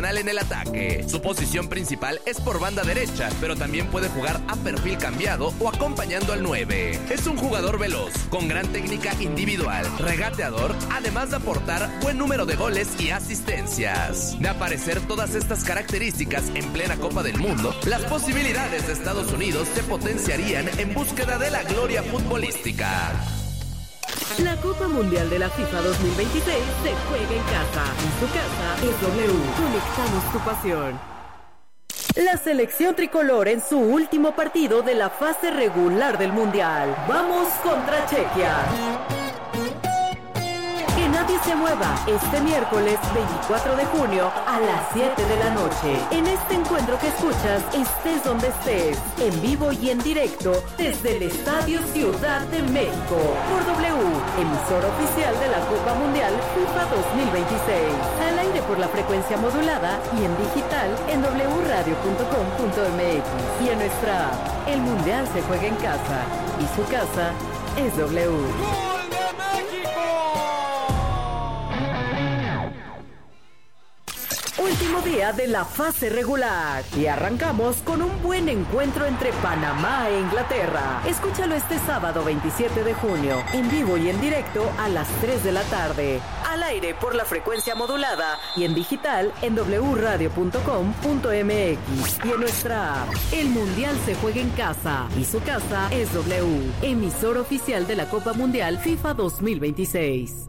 en el ataque. Su posición principal es por banda derecha, pero también puede jugar a perfil cambiado o acompañando al 9. Es un jugador veloz, con gran técnica individual, regateador, además de aportar buen número de goles y asistencias. De aparecer todas estas características en plena Copa del Mundo, las posibilidades de Estados Unidos se potenciarían en búsqueda de la gloria futbolística. La Copa Mundial de la FIFA 2026 se juega en casa. En tu casa es W. Conectamos tu pasión. La selección tricolor en su último partido de la fase regular del Mundial. Vamos contra Chequia. Que nadie se mueva este miércoles 24 de junio a las 7 de la noche. En este encuentro que escuchas, estés donde estés, en vivo y en directo, desde el Estadio Ciudad de México, por W, emisora oficial de la Copa Mundial FIFA 2026. Al aire por la frecuencia modulada y en digital en wradio.com.mx. Y en nuestra app, el Mundial se juega en casa y su casa es W. Último día de la fase regular y arrancamos con un buen encuentro entre Panamá e Inglaterra. Escúchalo este sábado 27 de junio, en vivo y en directo a las 3 de la tarde. Al aire por la frecuencia modulada y en digital en wradio.com.mx. Y en nuestra app, el Mundial se juega en casa y su casa es W, emisora oficial de la Copa Mundial FIFA 2026.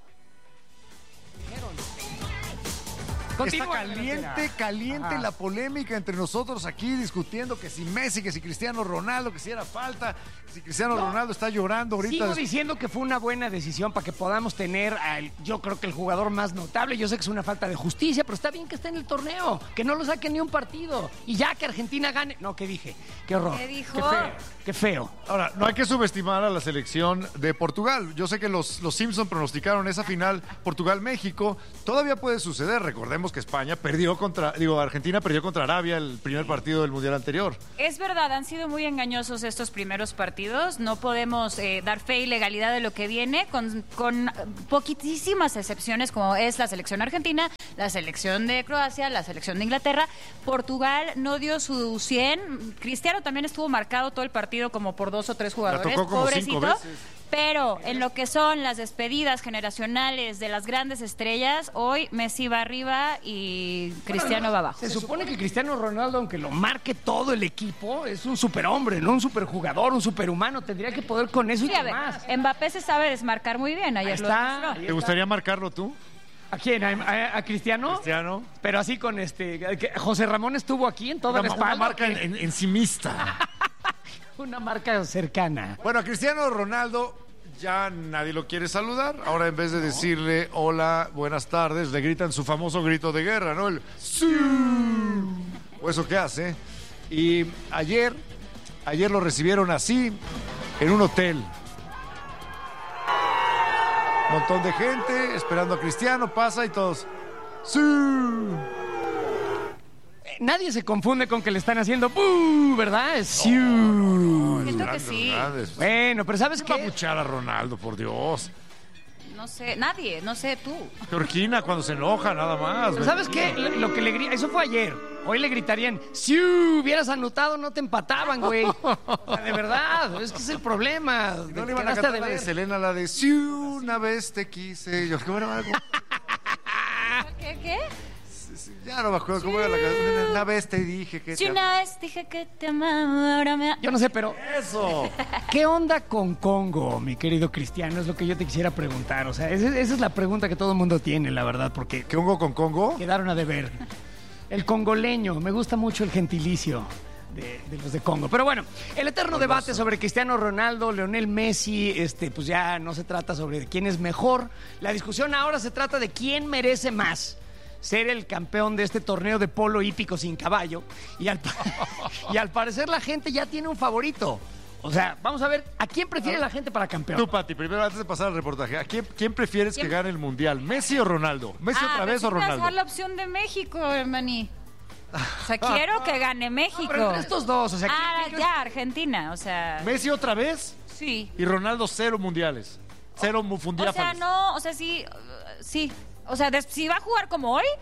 Está caliente la polémica entre nosotros aquí discutiendo que si Messi, que si Cristiano Ronaldo, que si era falta, que si Cristiano Ronaldo está llorando ahorita. Sigo diciendo que fue una buena decisión para que podamos tener yo creo que el jugador más notable. Yo sé que es una falta de justicia, pero está bien que esté en el torneo, que no lo saque ni un partido y ya que Argentina gane. No, ¿qué dije? Qué horror. ¿Qué dijo? Qué feo. Ahora, no hay que subestimar a la selección de Portugal. Yo sé que los Simpson pronosticaron esa final Portugal-México. Todavía puede suceder. Recordemos que Argentina perdió contra Arabia el primer partido del Mundial anterior. Es verdad, han sido muy engañosos estos primeros partidos. No podemos dar fe y legalidad de lo que viene, con poquitísimas excepciones, como es la selección argentina, la selección de Croacia, la selección de Inglaterra. Portugal no dio su 100. Cristiano también estuvo marcado todo el partido como por 2 o 3 jugadores. La tocó como pobrecito. 5 veces. Pero en lo que son las despedidas generacionales de las grandes estrellas, hoy Messi va arriba y Cristiano va abajo. Se supone que Cristiano Ronaldo, aunque lo marque todo el equipo, es un superhombre, no un superjugador, un superhumano. Tendría que poder con eso y con más. Mbappé se sabe desmarcar muy bien. Ayer Ahí lo está. demostró. ¿Te gustaría marcarlo tú? ¿A quién? ¿A Cristiano? Cristiano. Pero así con que José Ramón estuvo aquí en toda la espalda. Una marca encimista. Una marca cercana. Bueno, a Cristiano Ronaldo ya nadie lo quiere saludar. Ahora en vez de decirle hola, buenas tardes, le gritan su famoso grito de guerra, ¿no? El ¡sí! O eso que hace. Y ayer lo recibieron así en un hotel. Un montón de gente esperando a Cristiano, pasa y todos ¡sí! Nadie se confunde con que le están haciendo ¡buh! ¿Verdad? ¡Sí! Siento que sí. Bueno, pero ¿sabes qué? Va a buchar a Ronaldo, por Dios. No sé, nadie, no sé tú. Georgina cuando se enoja, nada más. Pero ¿sabes qué? Lo que le grita, eso fue ayer. Hoy le gritarían, si hubieras anotado no te empataban, güey. O sea, de verdad, es que es el problema. No le iban a cantar la de Selena, la de si una vez te quise. Yo, ¿qué bueno, algo? ¿Qué? Ya no me acuerdo cómo era la canción. Una vez te dije que Si una vez dije que te amaba, ahora me... Yo no sé, pero... ¡Eso! ¿Qué onda con Congo, mi querido Cristiano? Es lo que yo te quisiera preguntar. O sea, esa es la pregunta que todo el mundo tiene, la verdad, porque... ¿Qué hongo con Congo? Quedaron a deber. El congoleño, me gusta mucho el gentilicio de los de Congo. Pero bueno, el eterno debate sobre Cristiano Ronaldo, Lionel Messi, pues ya no se trata sobre quién es mejor. La discusión ahora se trata de quién merece más ser el campeón de este torneo de polo hípico sin caballo. Y al parecer la gente ya tiene un favorito. O sea, vamos a ver, ¿a quién prefiere la gente para campeón? Tú, Pati, primero antes de pasar al reportaje, ¿a quién prefieres que gane el Mundial? ¿Messi o Ronaldo? ¿Messi otra vez o Ronaldo? Es la opción de México, hermaní. O sea, quiero que gane México. No, pero entre estos dos, o sea... ya, Argentina, o sea... ¿Messi otra vez? Sí. Y Ronaldo 0 mundiales. 0 mundiales. O sea, no, o sea, sí. O sea, si va a jugar como hoy,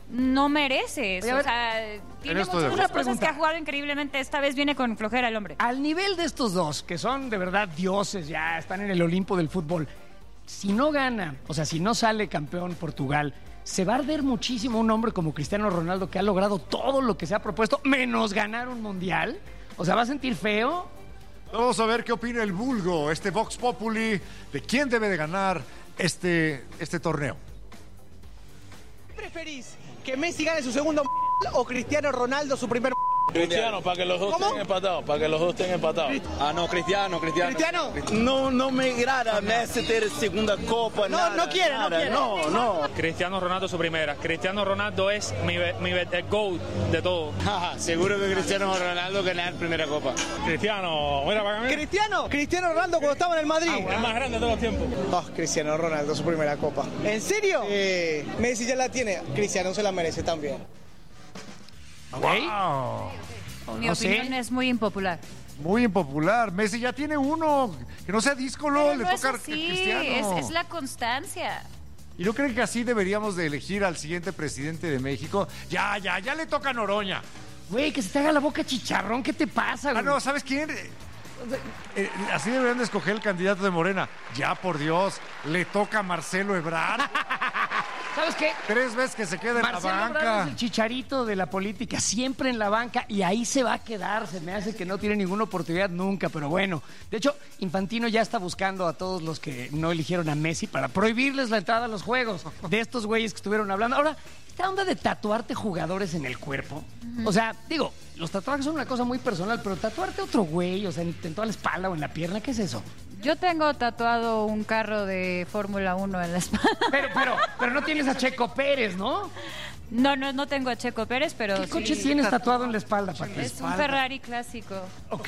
no merece. Oye, a O ver, sea, tiene esto de muchas verdad. cosas que ha jugado increíblemente. Esta vez viene con flojera el hombre. Al nivel de estos dos, que son de verdad dioses, ya están en el Olimpo del fútbol, si no gana, o sea, si no sale campeón Portugal, se va a arder muchísimo un hombre como Cristiano Ronaldo, que ha logrado todo lo que se ha propuesto, menos ganar un mundial. O sea, ¿va a sentir feo? Vamos a ver qué opina el vulgo, este Vox Populi, de quién debe de ganar este torneo. ¿Preferís que Messi gane su segundo o Cristiano Ronaldo su primer? Cristiano, para que los dos estén empatados, para que los dos estén empatados. Ah, no, Cristiano. ¿Cristiano? No me agrada Messi tener segunda copa, No quiere. No. Cristiano Ronaldo su primera. Cristiano Ronaldo es el GOAT de todo. Seguro que Cristiano Ronaldo ganar primera copa. Cristiano, mira para mí. Cristiano Ronaldo cuando estaba en el Madrid. El más grande de todos los tiempos. Cristiano Ronaldo su primera copa. ¿En serio? Messi ya la tiene. Cristiano se la merece también. Mi No opinión sé. es muy impopular. Muy impopular. Messi ya tiene uno. Que no sea díscolo, Pero le no es toca a así, Cristiano. es la constancia. ¿Y no creen que así deberíamos de elegir al siguiente presidente de México? Ya le toca a Noroña. Güey, que se te haga la boca chicharrón, ¿qué te pasa, güey? Ah, no, ¿sabes quién? Así deberían de escoger el candidato de Morena. Ya, por Dios, le toca a Marcelo Ebrard. ¿Sabes qué? 3 veces que se queda en Marcelo la Ebrard banca. es el chicharito de la política, siempre en la banca, y ahí se va a quedar. Se me hace que no tiene ninguna oportunidad nunca, pero bueno. De hecho, Infantino ya está buscando a todos los que no eligieron a Messi para prohibirles la entrada a los juegos de estos güeyes que estuvieron hablando. Ahora, esta onda de tatuarte jugadores en el cuerpo. O sea, digo, los tatuajes son una cosa muy personal, pero tatuarte a otro güey, o sea, en toda la espalda o en la pierna, ¿qué es eso? Yo tengo tatuado un carro de Fórmula 1 en la espalda. Pero no tienes a Checo Pérez, ¿no? No tengo a Checo Pérez, pero ¿Qué sí. coche tienes tatuado en la espalda, Pati? Es un Ferrari clásico. Ok.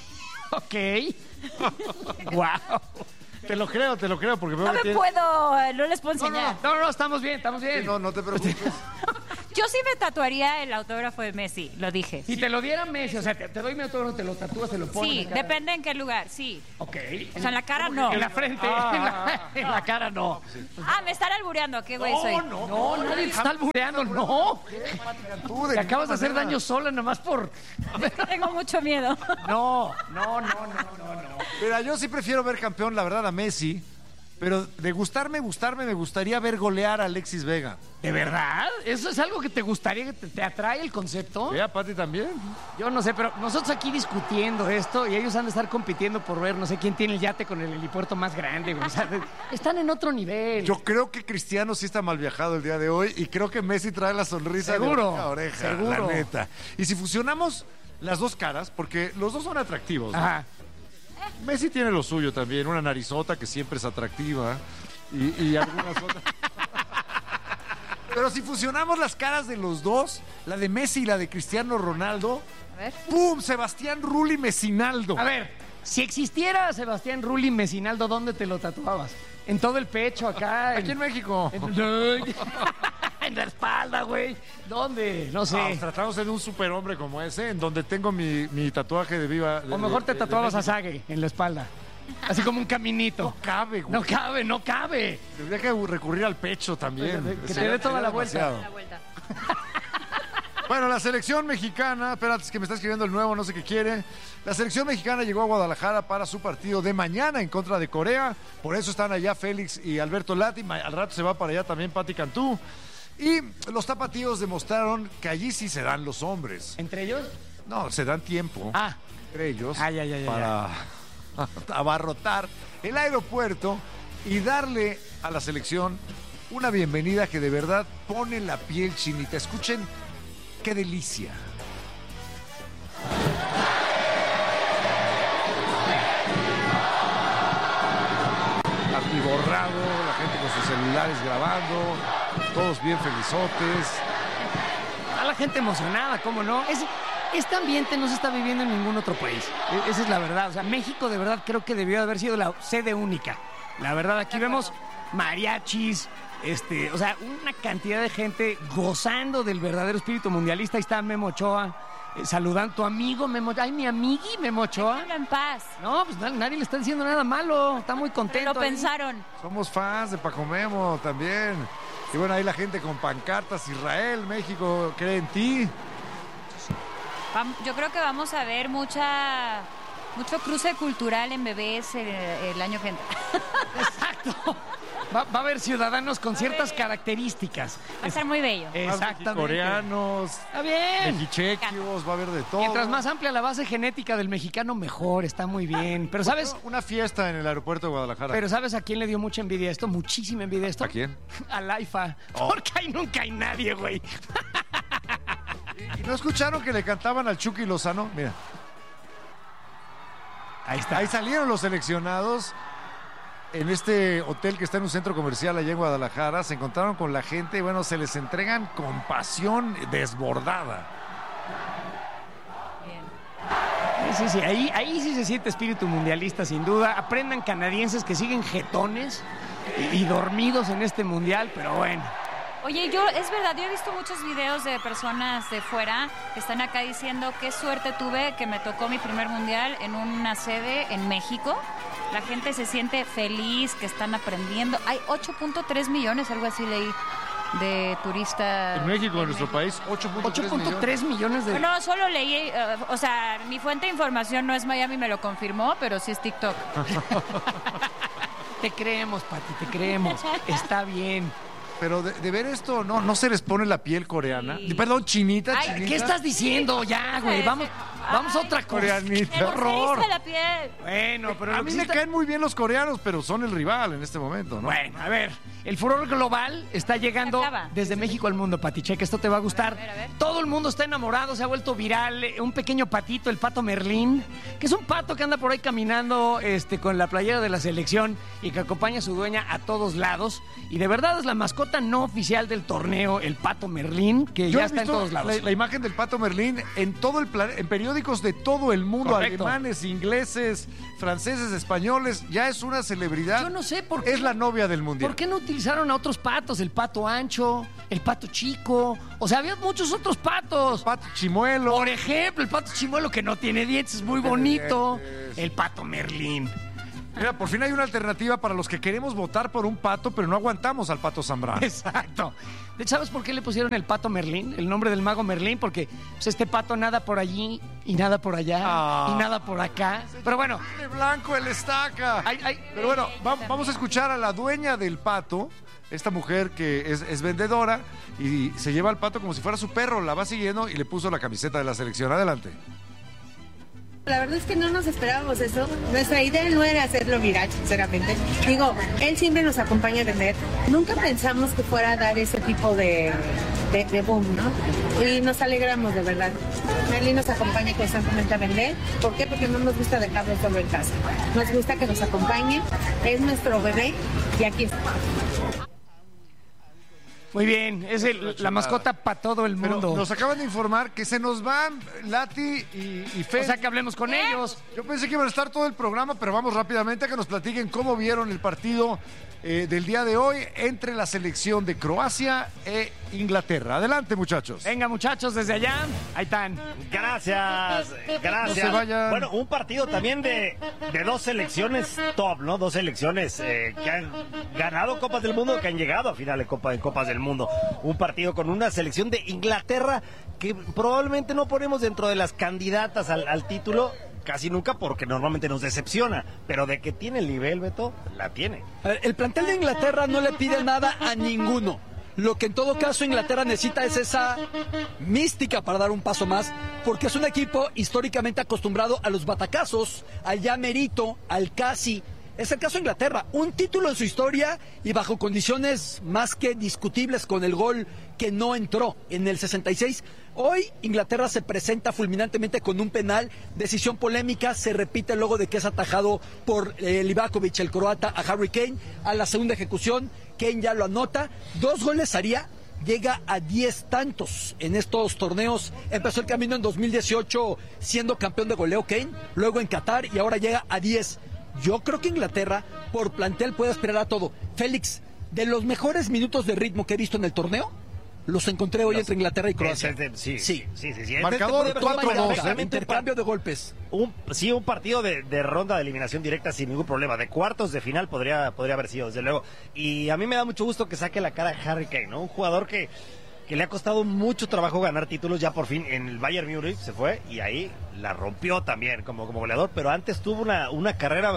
Wow. Te lo creo, porque veo No que me tiene- puedo, no les puedo enseñar. No, estamos bien. No te preocupes. Yo sí me tatuaría el autógrafo de Messi, lo dije. Si te lo diera Messi, o sea, te doy mi autógrafo, te lo tatúas, te lo pones. Sí, en la cara. depende en qué lugar, sí. Ok. O sea, en la cara no. En la frente, en la cara no. Me están albureando, ¿qué güey soy? No, nadie te está albureando, no. Tú, Te acabas de hacer manera. daño sola nomás por... Tengo mucho miedo. No. Mira, yo sí prefiero ver campeón, la verdad, a Messi. Pero de gustarme, me gustaría ver golear a Alexis Vega. ¿De verdad? ¿Eso es algo que te gustaría, que te atrae el concepto? ¿Ve a Pati también? Yo no sé, pero nosotros aquí discutiendo esto y ellos han de estar compitiendo por ver, no sé quién tiene el yate con el helipuerto más grande, güey. O sea, están en otro nivel. Yo creo que Cristiano sí está mal viajado el día de hoy y creo que Messi trae la sonrisa Seguro, de oreja a oreja, seguro. la neta. Y si fusionamos las dos caras, porque los dos son atractivos, ¿no? Ajá. Messi tiene lo suyo también, una narizota que siempre es atractiva y algunas otras. Pero si fusionamos las caras de los dos, la de Messi y la de Cristiano Ronaldo, A ver. ¡pum! Sebastián Rulli Messinaldo. A ver, si existiera Sebastián Rulli Messinaldo, ¿dónde te lo tatuabas? ¿En todo el pecho acá? Aquí en México. En la espalda, güey. ¿Dónde? No sé. Pues tratamos de un superhombre como ese, en donde tengo mi tatuaje de viva. O mejor te de tatuabas a México. Sague en la espalda. Así como un caminito. No cabe, güey. No cabe. Tendría que recurrir al pecho también. Que te dé toda la vuelta. Demasiado. La vuelta. Bueno, la selección mexicana, espérate, es que me está escribiendo el nuevo, no sé qué quiere. La selección mexicana llegó a Guadalajara para su partido de mañana en contra de Corea. Por eso están allá Félix y Alberto Lati. Al rato se va para allá también Pati Cantú. Y los tapatíos demostraron que allí sí se dan los hombres. ¿Entre ellos? No, se dan tiempo Ah. entre ellos Ya. para abarrotar el aeropuerto y darle a la selección una bienvenida que de verdad pone la piel chinita. Escuchen qué delicia. Atiborrado, la gente con sus celulares grabando, todos bien felizotes. A la gente emocionada, ¿cómo no? Este ambiente no se está viviendo en ningún otro país. Esa es la verdad. O sea, México de verdad creo que debió haber sido la sede única. La verdad, aquí vemos mariachis, o sea, una cantidad de gente gozando del verdadero espíritu mundialista. Ahí está Memo Ochoa, saludando a tu amigo Memo. Ay, mi amigui Memo Ochoa. Déjenlo en paz. No, pues nadie le está diciendo nada malo. Está muy Pero contento. lo ahí. pensaron. Somos fans de Paco Memo también. Y bueno, ahí la gente con pancartas, Israel, México, cree en ti. Yo creo que vamos a ver mucho cruce cultural en bebés el año que entra. Exacto. Va a haber ciudadanos con ciertas características. Va a ser muy bello. Exactamente. Coreanos, Está bien. mexichequios, va a haber de todo. Mientras más amplia la base genética del mexicano, mejor. Está muy bien. Pero ¿sabes? Una fiesta en el aeropuerto de Guadalajara. Pero ¿sabes a quién le dio mucha envidia esto? Muchísima envidia esto. ¿A quién? Al AIFA. Oh. Porque ahí nunca hay nadie, güey. ¿Y no escucharon que le cantaban al Chucky Lozano? Mira. Ahí está. Ahí salieron los seleccionados en este hotel que está en un centro comercial allá en Guadalajara. Se encontraron con la gente y bueno, se les entregan con pasión desbordada. Sí, ahí sí se siente espíritu mundialista, sin duda. Aprendan canadienses que siguen jetones y dormidos en este mundial, pero bueno. Oye, es verdad, yo he visto muchos videos de personas de fuera que están acá diciendo qué suerte tuve que me tocó mi primer mundial en una sede en México. La gente se siente feliz, que están aprendiendo. Hay 8.3 millones, algo así leí, de turistas. En México, en nuestro país, 8.3 millones de... No, solo leí, o sea, mi fuente de información no es Miami, me lo confirmó, pero sí es TikTok. Te creemos, Pati, te creemos. Está bien. Pero de ver esto, no se les pone la piel coreana. Sí. Perdón, chinita. ¿Qué estás diciendo? Ya, güey, vamos a otra cosa. Coreanita. ¡Qué horror! La piel! Bueno, pero a mí me caen muy bien los coreanos, pero son el rival en este momento, ¿no? Bueno, a ver, el furor global está llegando desde México al mundo, Pati. Checa, esto te va a gustar. A ver. Todo el mundo está enamorado, se ha vuelto viral. Un pequeño patito, el pato Merlín, que es un pato que anda por ahí caminando con la playera de la selección y que acompaña a su dueña a todos lados. Y de verdad es la mascota no oficial del torneo, el pato Merlín, que ya está en todos lados. La imagen del pato Merlín en todo el en periódicos de todo el mundo, correcto, alemanes, ingleses, franceses, españoles, ya es una celebridad. Yo no sé por qué. Es la novia del mundial. ¿Por qué no utilizaron a otros patos? El pato ancho, el pato chico. O sea, había muchos otros patos. El pato chimuelo. Por ejemplo, el pato chimuelo que no tiene dientes, es muy bonito. El pato Merlín. Mira, por fin hay una alternativa para los que queremos votar por un pato, pero no aguantamos al pato Zambrano. Exacto. De hecho, ¿sabes por qué le pusieron el pato Merlín? El nombre del mago Merlín, porque pues, este pato nada por allí y nada por allá y nada por acá. Pero bueno. De blanco el estaca. Pero bueno, vamos a escuchar a la dueña del pato, esta mujer que es vendedora y se lleva al pato como si fuera su perro, la va siguiendo y le puso la camiseta de la selección. Adelante. La verdad es que no nos esperábamos eso. Nuestra idea no era hacerlo viral, sinceramente. Digo, él siempre nos acompaña a vender. Nunca pensamos que fuera a dar ese tipo de boom, ¿no? Y nos alegramos, de verdad. Merlín nos acompaña constantemente a vender. ¿Por qué? Porque no nos gusta dejarlo solo en casa. Nos gusta que nos acompañe. Es nuestro bebé y aquí está. Muy bien, es la mascota para todo el mundo. Pero nos acaban de informar que se nos van Lati y Fe. O sea, que hablemos con ellos. Yo pensé que iban a estar todo el programa, pero vamos rápidamente a que nos platiquen cómo vieron el partido del día de hoy entre la selección de Croacia e Inglaterra. Adelante, muchachos. Venga, muchachos, desde allá. Ahí están. Gracias. No se vayan. Bueno, un partido también de dos selecciones top, ¿no? Dos selecciones que han ganado Copas del Mundo, que han llegado a final de Copas del Mundo. Un partido con una selección de Inglaterra que probablemente no ponemos dentro de las candidatas al título casi nunca, porque normalmente nos decepciona, pero de que tiene el nivel, Beto, la tiene. El plantel de Inglaterra no le pide nada a ninguno. Lo que en todo caso Inglaterra necesita es esa mística para dar un paso más, porque es un equipo históricamente acostumbrado a los batacazos, al ya merito, al casi. Es el caso de Inglaterra, un título en su historia y bajo condiciones más que discutibles, con el gol que no entró en el 66. Hoy Inglaterra se presenta fulminantemente con un penal, decisión polémica, se repite luego de que es atajado por Livakovic, el croata, a Harry Kane. A la segunda ejecución, Kane ya lo anota, 2 goles haría. Llega a 10 tantos en estos torneos. Empezó el camino en 2018 siendo campeón de goleo Kane, luego en Qatar y ahora llega a 10. Yo creo que Inglaterra, por plantel, puede aspirar a todo. Félix, de los mejores minutos de ritmo que he visto en el torneo, Los encontré hoy entre Inglaterra y Croacia. Sí. Marcador 4-2. Intercambio de golpes. Un partido de ronda de eliminación directa sin ningún problema. De cuartos de final podría haber sido, desde luego. Y a mí me da mucho gusto que saque la cara Harry Kane, ¿no? Un jugador que le ha costado mucho trabajo ganar títulos. Ya por fin en el Bayern Múnich se fue y ahí la rompió también como goleador. Pero antes tuvo una carrera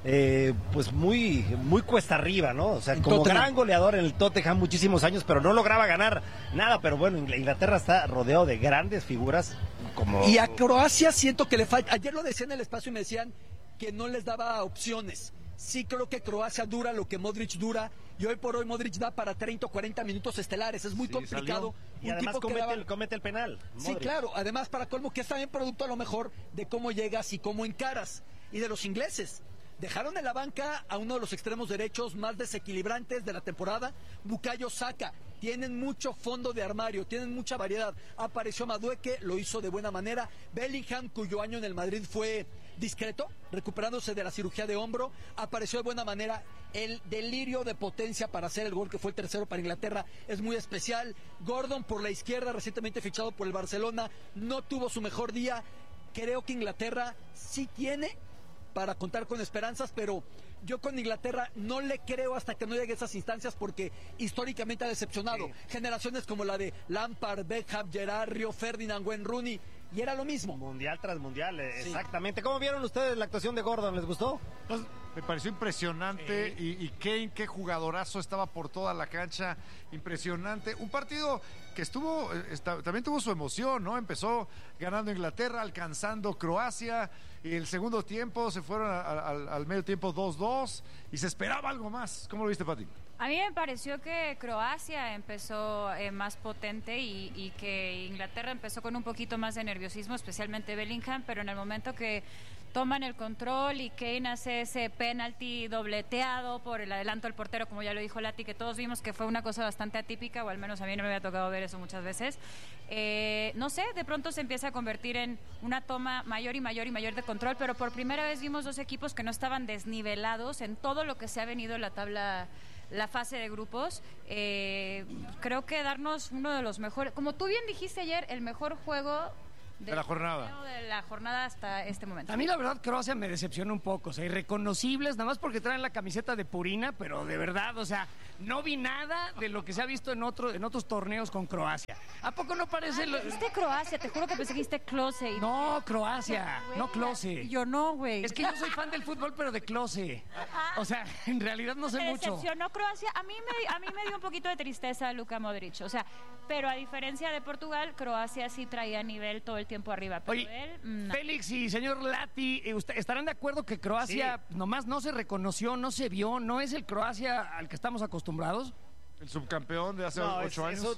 pues muy cuesta arriba, ¿no? O sea, como Tottenham. gran goleador en el Tottenham muchísimos años, pero no lograba ganar nada. Pero bueno, Inglaterra está rodeado de grandes figuras como... Y a Croacia siento que le falta. Ayer lo decía en el espacio y me decían que no les daba opciones. Sí creo que Croacia dura lo que Modric dura, y hoy por hoy Modric da para 30 o 40 minutos estelares. Es muy complicado. Y además comete el penal. Sí, Modric. claro. Además, para colmo, que es también producto a lo mejor de cómo llegas y cómo encaras. Y de los ingleses. Dejaron en la banca a uno de los extremos derechos más desequilibrantes de la temporada, Bukayo Saka. Tienen mucho fondo de armario, tienen mucha variedad. Apareció Madueke, lo hizo de buena manera. Bellingham, cuyo año en el Madrid fue discreto, recuperándose de la cirugía de hombro, apareció de buena manera. El delirio de potencia para hacer el gol, que fue el tercero para Inglaterra, es muy especial. Gordon por la izquierda, recientemente fichado por el Barcelona, no tuvo su mejor día. Creo que Inglaterra sí tiene para contar con esperanzas, pero yo con Inglaterra no le creo hasta que no llegue a esas instancias, porque históricamente ha decepcionado. Sí. Generaciones como la de Lampard, Beckham, Gerrard, Rio Ferdinand, Wayne Rooney, y era lo mismo. Mundial tras mundial, sí. Exactamente. ¿Cómo vieron ustedes la actuación de Gordon? ¿Les gustó? Pues, me pareció impresionante, y Kane, qué jugadorazo, estaba por toda la cancha, impresionante. Un partido que también tuvo su emoción, ¿no? Empezó ganando Inglaterra, alcanzando Croacia, y el segundo tiempo se fueron al medio tiempo 2-2, y se esperaba algo más. ¿Cómo lo viste, Pati? A mí me pareció que Croacia empezó más potente y que Inglaterra empezó con un poquito más de nerviosismo, especialmente Bellingham, pero en el momento que toman el control y Kane hace ese penalti dobleteado por el adelanto del portero, como ya lo dijo Lati, que todos vimos que fue una cosa bastante atípica, o al menos a mí no me había tocado ver eso muchas veces. No sé, de pronto se empieza a convertir en una toma mayor y mayor y mayor de control, pero por primera vez vimos dos equipos que no estaban desnivelados en todo lo que se ha venido en la tabla, la fase de grupos. Creo que darnos uno de los mejores, como tú bien dijiste ayer, el mejor juego de la jornada. De la jornada hasta este momento. A mí la verdad Croacia me decepciona un poco, o sea, irreconocibles, nada más porque traen la camiseta de Purina, pero de verdad, o sea, no vi nada de lo que se ha visto en otros torneos con Croacia. ¿A poco no parece? Dijiste Croacia, te juro que pensé que dijiste Klose. No, Croacia, no Klose. Yo no, güey. Es que yo soy fan del fútbol, pero de Klose. O sea, en realidad no sé mucho. Me decepcionó Croacia. A mí me dio un poquito de tristeza Luka Modric, o sea, pero a diferencia de Portugal, Croacia sí traía nivel todo el tiempo arriba. Pero oye, no. Félix y señor Lati, ¿estarán de acuerdo que Croacia nomás no se reconoció, no se vio, no es el Croacia al que estamos acostumbrados? El subcampeón de hace 8 años.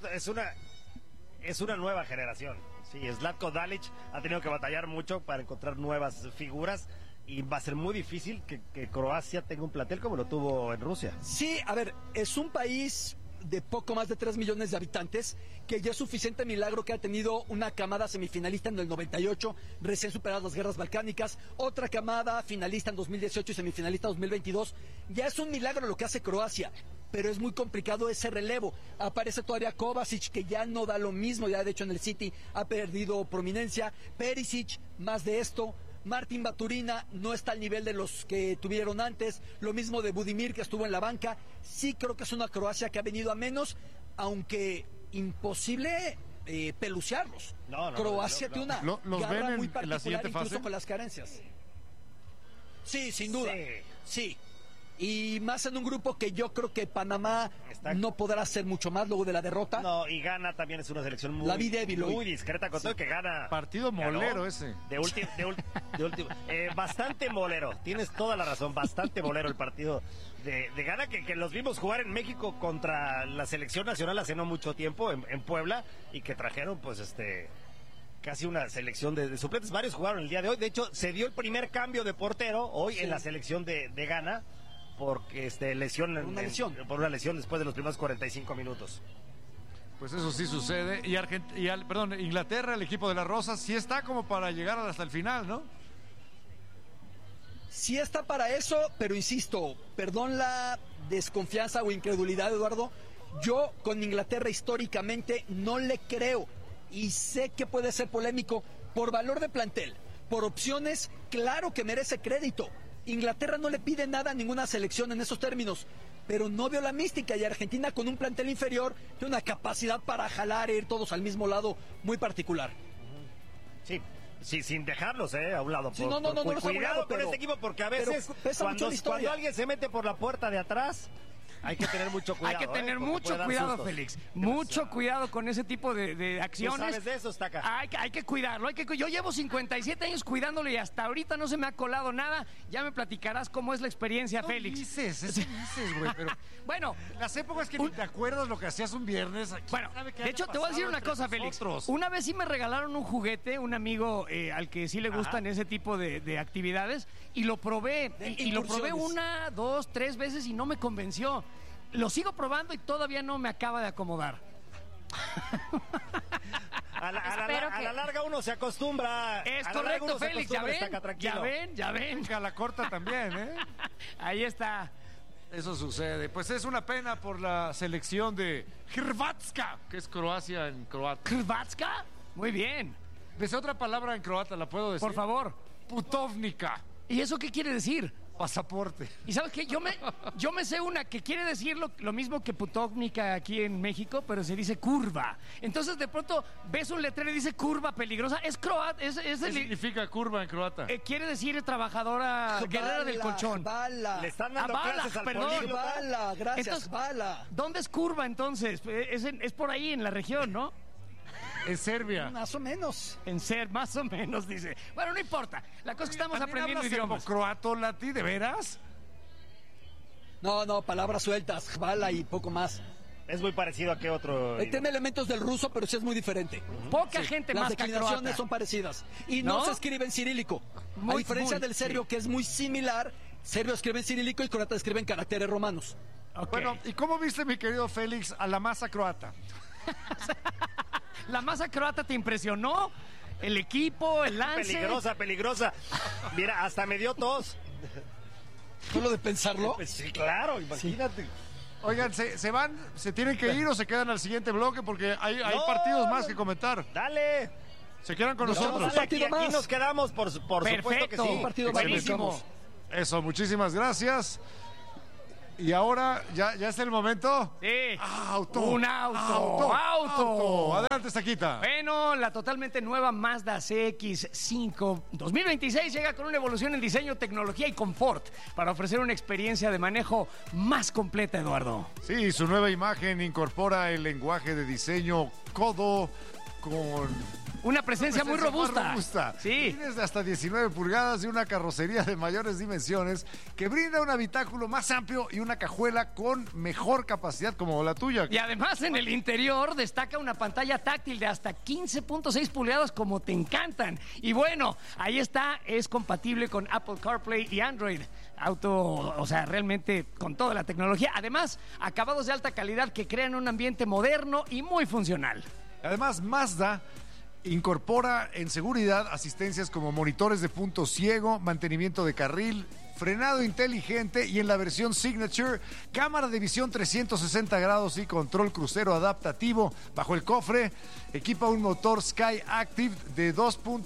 Es una nueva generación. Sí, Zlatko Dalic ha tenido que batallar mucho para encontrar nuevas figuras, y va a ser muy difícil que Croacia tenga un plantel como lo tuvo en Rusia. Sí, a ver, es un país de poco más de 3 millones de habitantes, que ya es suficiente milagro que ha tenido una camada semifinalista en el 98, recién superadas las guerras balcánicas, otra camada finalista en 2018 y semifinalista en 2022. Ya es un milagro lo que hace Croacia, pero es muy complicado ese relevo. Aparece todavía Kovacic, que ya no da lo mismo, ya de hecho en el City ha perdido prominencia. Perisic, más de esto. Martin Baturina no está al nivel de los que tuvieron antes, lo mismo de Budimir, que estuvo en la banca. Sí creo que es una Croacia que ha venido a menos, aunque imposible pelucearlos. Croacia tiene una garra muy particular, incluso con las carencias. Sí, sin duda, sí. Y más en un grupo que yo creo que Panamá no podrá hacer mucho más luego de la derrota. No, y Ghana también es una selección muy, la vi débil muy hoy. Discreta, con todo que Ghana. Partido molero ese. De último. Bastante molero, tienes toda la razón, bastante molero el partido de Ghana, que los vimos jugar en México contra la selección nacional hace no mucho tiempo, en Puebla, y que trajeron pues casi una selección de suplentes. Varios jugaron el día de hoy. De hecho, se dio el primer cambio de portero hoy en la selección de Ghana, porque por una lesión después de los primeros 45 minutos. Pues eso sí sucede. Y Inglaterra, el equipo de las Rosas, sí está como para llegar hasta el final, ¿no? Sí está para eso, pero insisto, perdón la desconfianza o incredulidad, Eduardo, Yo con Inglaterra históricamente no le creo y sé que puede ser polémico por valor de plantel, por opciones, claro que merece crédito. Inglaterra no le pide nada a ninguna selección en esos términos, pero no veo la mística y Argentina con un plantel inferior tiene una capacidad para jalar e ir todos al mismo lado muy particular. Sí. Sí, sin dejarlos a un lado. Sí, no, cuidado con este equipo porque a veces cuando alguien se mete por la puerta de atrás hay que tener mucho cuidado. Hay que tener mucho cuidado, Félix. Mucho cuidado con ese tipo de acciones. ¿Tú sabes de eso, Staca? Hay que cuidarlo. Yo llevo 57 años cuidándolo y hasta ahorita no se me ha colado nada. Ya me platicarás cómo es la experiencia, Félix. Dices, güey, pero bueno, las épocas que ni te acuerdas lo que hacías un viernes. Bueno, de hecho, te voy a decir una cosa, Félix. Una vez sí me regalaron un juguete, un amigo al que sí le gustan ese tipo de actividades, y lo probé. Y lo probé 1, 2, 3 veces y no me convenció. Lo sigo probando y todavía no me acaba de acomodar. A la larga uno se acostumbra. Es correcto, Félix, ya ven. A la corta también, ¿eh? Ahí está. Eso sucede. Pues es una pena por la selección de Hrvatska, que es Croacia en croata. ¿Hrvatska? Muy bien. Ves otra palabra en croata, ¿la puedo decir? Por favor. Putovnica. ¿Y eso qué quiere decir? Pasaporte. ¿Y sabes qué? Yo me sé una que quiere decir lo mismo que putovnica aquí en México, pero se dice curva. Entonces de pronto ves un letrero y dice curva peligrosa. Es croata. ¿Qué significa curva en croata? Quiere decir trabajadora guerrera del colchón. Bala. Le están dando clases al políglota. Bala, gracias, entonces, bala. ¿Dónde es curva entonces? Es por ahí en la región, ¿no? En Serbia. Más o menos. Más o menos, dice. Bueno, no importa. La cosa es que estamos aprendiendo idiomas. ¿Croato, Lati? ¿De veras? No, palabras sueltas, bala y poco más. Es muy parecido a qué otro. Tiene elementos del ruso, pero sí es muy diferente. Poca gente más que croata. Las declinaciones son parecidas. Y no se escribe en cirílico. A diferencia del serbio, que es muy similar. Serbio escribe en cirílico y croata escribe en caracteres romanos. Okay. Bueno, ¿y cómo viste, mi querido Félix, a la masa croata? ¿La masa croata te impresionó? ¿El equipo, el lance? Peligrosa. Mira, hasta me dio tos. ¿Solo de pensarlo? Pues sí, claro, imagínate. Sí. Oigan, ¿se tienen que ir o se quedan al siguiente bloque? Porque hay partidos más que comentar. Dale. Se quedan con nosotros. Aquí nos quedamos, por supuesto que sí. Un partido buenísimo. Eso, muchísimas gracias. Y ahora, ¿ya es el momento? Sí. Un auto. Adelante, Staquita. Bueno, la totalmente nueva Mazda CX-5 2026 llega con una evolución en diseño, tecnología y confort para ofrecer una experiencia de manejo más completa, Eduardo. Sí, su nueva imagen incorpora el lenguaje de diseño Codo con una presencia muy robusta. Sí. Tienes hasta 19 pulgadas y una carrocería de mayores dimensiones que brinda un habitáculo más amplio y una cajuela con mejor capacidad como la tuya. Y además en el interior destaca una pantalla táctil de hasta 15.6 pulgadas como te encantan. Y bueno, ahí está, es compatible con Apple CarPlay y Android Auto, o sea, realmente con toda la tecnología. Además, acabados de alta calidad que crean un ambiente moderno y muy funcional. Además, Mazda incorpora en seguridad asistencias como monitores de punto ciego, mantenimiento de carril, frenado inteligente y en la versión Signature, cámara de visión 360 grados y control crucero adaptativo. Bajo el cofre, equipa un motor Sky Active de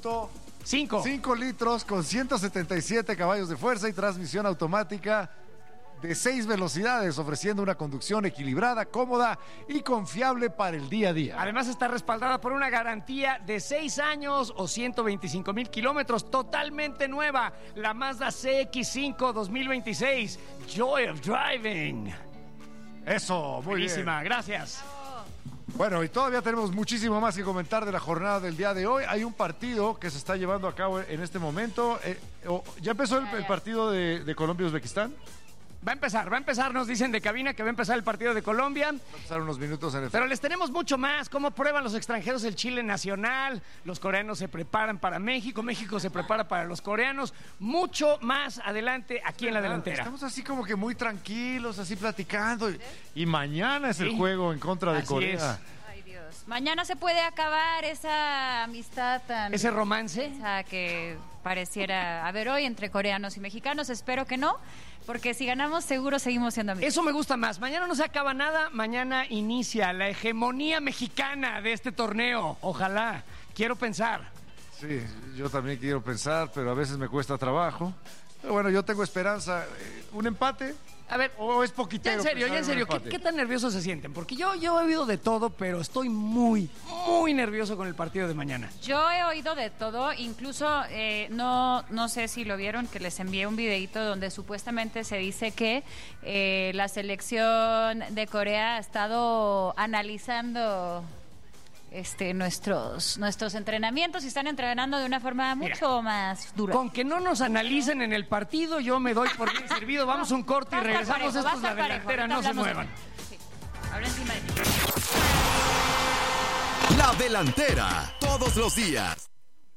2.5 litros con 177 caballos de fuerza y transmisión automática de 6 velocidades, ofreciendo una conducción equilibrada, cómoda y confiable para el día a día. Además está respaldada por una garantía de 6 años o 125,000 kilómetros, totalmente nueva, la Mazda CX-5 2026, Joy of Driving. Eso, muy buenísima, bien. Gracias. Bueno, y todavía tenemos muchísimo más que comentar de la jornada del día de hoy. Hay un partido que se está llevando a cabo en este momento. ¿Ya empezó el partido de Colombia-Uzbekistán? Va a empezar, nos dicen de cabina que va a empezar el partido de Colombia. Va a pasar unos minutos en el... Pero les tenemos mucho más, cómo prueban los extranjeros el chile nacional, los coreanos se preparan para México, México se prepara para los coreanos, mucho más adelante aquí en la delantera. Estamos así como que muy tranquilos, así platicando, y mañana es el juego en contra de Corea. Ay, Dios. Mañana se puede acabar esa amistad tan... ¿Ese romance? Esa que pareciera haber hoy entre coreanos y mexicanos. Espero que no, porque si ganamos seguro seguimos siendo amigos. Eso me gusta más. Mañana no se acaba nada. Mañana inicia la hegemonía mexicana de este torneo. Ojalá. Quiero pensar. Sí, yo también quiero pensar, pero a veces me cuesta trabajo. Pero bueno, yo tengo esperanza. ¿Un empate? A ver, ¿O es poquitero? ya en serio, ¿qué tan nerviosos se sienten? Porque yo he oído de todo, pero estoy muy nervioso con el partido de mañana. Yo he oído de todo, incluso no sé si lo vieron, que les envié un videito donde supuestamente se dice que la selección de Corea ha estado analizando nuestros entrenamientos y están entrenando de una forma mucho más dura. Con que no nos analicen en el partido, yo me doy por bien servido. Vamos a un corte y regresamos. Esto es La Delantera, no se muevan. Sí. Habla encima de ti. La Delantera, todos los días.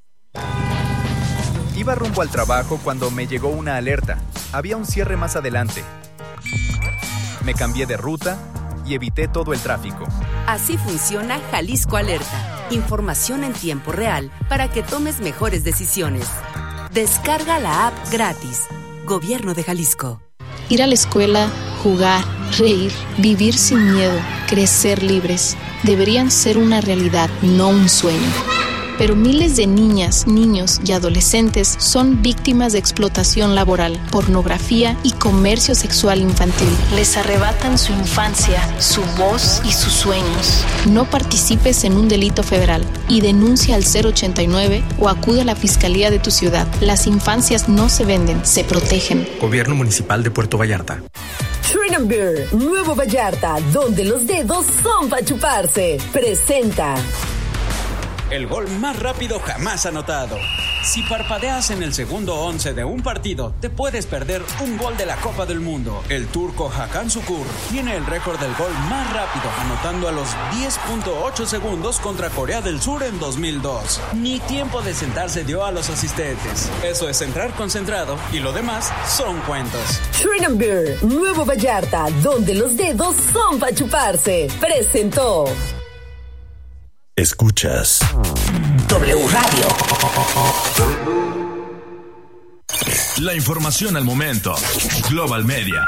Iba rumbo al trabajo cuando me llegó una alerta. Había un cierre más adelante. Me cambié de ruta y evité todo el tráfico. Así funciona Jalisco Alerta. Información en tiempo real para que tomes mejores decisiones. Descarga la app gratis. Gobierno de Jalisco. Ir a la escuela, jugar, reír, vivir sin miedo, crecer libres. Deberían ser una realidad, no un sueño. Pero miles de niñas, niños y adolescentes son víctimas de explotación laboral, pornografía y comercio sexual infantil. Les arrebatan su infancia, su voz y sus sueños. No participes en un delito federal y denuncia al 089 o acude a la Fiscalía de tu ciudad. Las infancias no se venden, se protegen. Gobierno Municipal de Puerto Vallarta. Shrine Beer, Nuevo Vallarta, donde los dedos son para chuparse. Presenta... El gol más rápido jamás anotado. Si parpadeas en el segundo 11 de un partido, te puedes perder un gol de la Copa del Mundo. El turco Hakan Şükür tiene el récord del gol más rápido, anotando a los 10.8 segundos contra Corea del Sur en 2002. Ni tiempo de sentarse dio a los asistentes. Eso es entrar concentrado y lo demás son cuentos. Shrine Beer, Nuevo Vallarta, donde los dedos son para chuparse. Presentó... Escuchas W Radio. La información al momento. Global Media.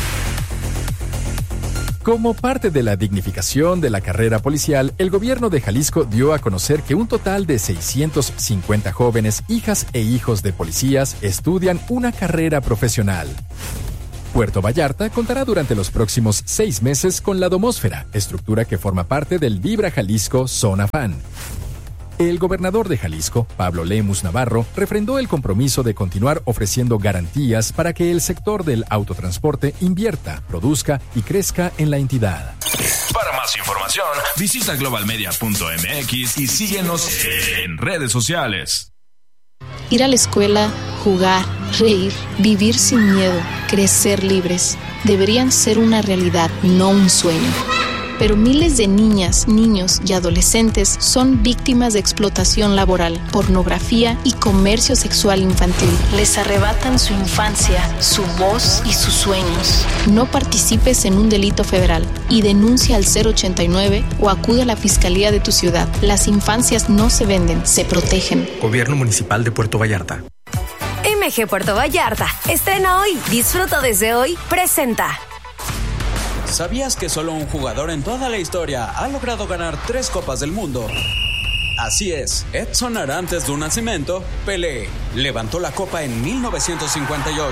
Como parte de la dignificación de la carrera policial, el gobierno de Jalisco dio a conocer que un total de 650 jóvenes, hijas e hijos de policías, estudian una carrera profesional. Puerto Vallarta contará durante los próximos 6 meses con la Domósfera, estructura que forma parte del Vibra Jalisco Zona Fan. El gobernador de Jalisco, Pablo Lemus Navarro, refrendó el compromiso de continuar ofreciendo garantías para que el sector del autotransporte invierta, produzca y crezca en la entidad. Para más información, visita globalmedia.mx y síguenos en redes sociales. Ir a la escuela, jugar, reír, vivir sin miedo, crecer libres. Deberían ser una realidad, no un sueño. Pero miles de niñas, niños y adolescentes son víctimas de explotación laboral, pornografía y comercio sexual infantil. Les arrebatan su infancia, su voz y sus sueños. No participes en un delito federal y denuncia al 089 o acude a la Fiscalía de tu ciudad. Las infancias no se venden, se protegen. Gobierno Municipal de Puerto Vallarta. MG Puerto Vallarta. Estrena hoy. Disfruta desde hoy. Presenta. ¿Sabías que solo un jugador en toda la historia ha logrado ganar 3 Copas del Mundo? Así es, Edson Arantes do Nascimento, Pelé, levantó la copa en 1958,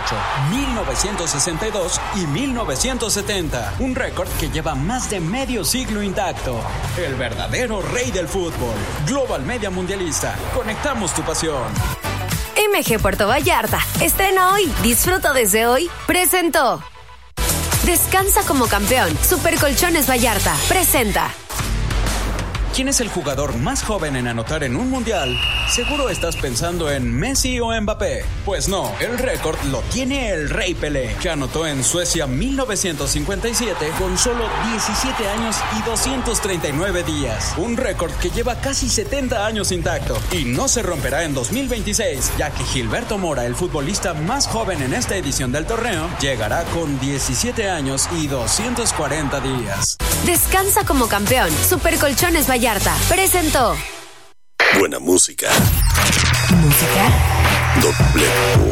1962 y 1970, un récord que lleva más de medio siglo intacto. El verdadero rey del fútbol. Global Media Mundialista, conectamos tu pasión. MG Puerto Vallarta. Estrena hoy. Disfruta desde hoy. Presentó. Descansa como campeón. Supercolchones Vallarta. Presenta. ¿Quién es el jugador más joven en anotar en un mundial? Seguro estás pensando en Messi o Mbappé. Pues no, el récord lo tiene el Rey Pelé, que anotó en Suecia 1957 con solo 17 años y 239 días. Un récord que lleva casi 70 años intacto y no se romperá en 2026, ya que Gilberto Mora, el futbolista más joven en esta edición del torneo, llegará con 17 años y 240 días. Descansa como campeón. Supercolchones Vallarta. Vallarta presentó Buena música. Música W.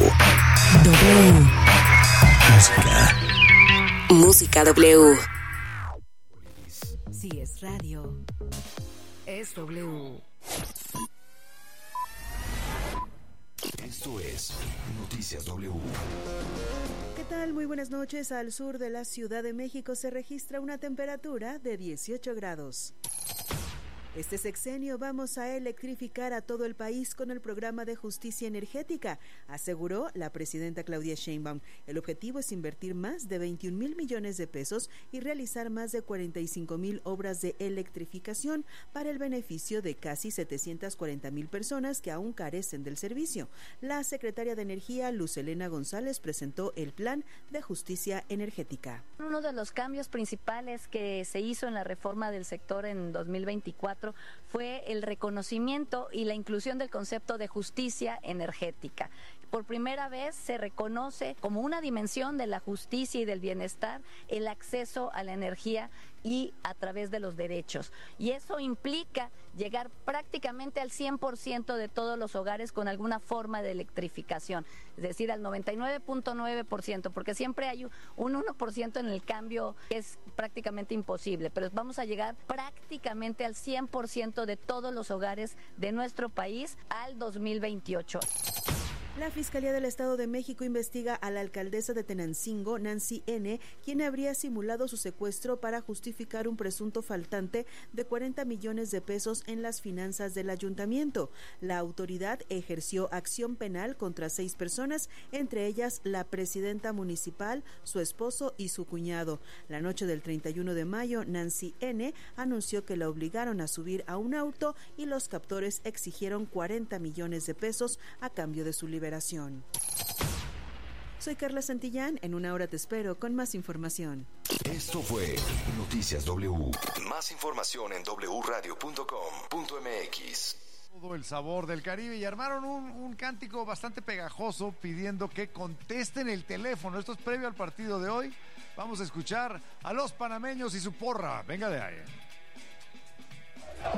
Música W. Si es radio, es W. Esto es Noticias W. ¿Qué tal? Muy buenas noches. Al sur de la Ciudad de México se registra una temperatura de 18 grados. Este sexenio vamos a electrificar a todo el país con el programa de justicia energética, aseguró la presidenta Claudia Sheinbaum. El objetivo es invertir más de 21,000 millones de pesos y realizar más de 45,000 obras de electrificación para el beneficio de casi 740,000 personas que aún carecen del servicio. La secretaria de Energía, Luz Helena González, presentó el plan de justicia energética. Uno de los cambios principales que se hizo en la reforma del sector en 2024 fue el reconocimiento y la inclusión del concepto de justicia energética. Por primera vez se reconoce como una dimensión de la justicia y del bienestar el acceso a la energía y a través de los derechos. Y eso implica llegar prácticamente al 100% de todos los hogares con alguna forma de electrificación, es decir, al 99.9%, porque siempre hay un 1% en el cambio que es prácticamente imposible, pero vamos a llegar prácticamente al 100% de todos los hogares de nuestro país al 2028. La Fiscalía del Estado de México investiga a la alcaldesa de Tenancingo, Nancy N., quien habría simulado su secuestro para justificar un presunto faltante de 40 millones de pesos en las finanzas del ayuntamiento. La autoridad ejerció acción penal contra 6 personas, entre ellas la presidenta municipal, su esposo y su cuñado. La noche del 31 de mayo, Nancy N. anunció que la obligaron a subir a un auto y los captores exigieron 40 millones de pesos a cambio de su liberación. Soy Carla Santillán, en una hora te espero con más información. Esto fue Noticias W. Más información en wradio.com.mx. Todo el sabor del Caribe y armaron un cántico bastante pegajoso pidiendo que contesten el teléfono. Esto es previo al partido de hoy. Vamos a escuchar a los panameños y su porra. Venga de ahí.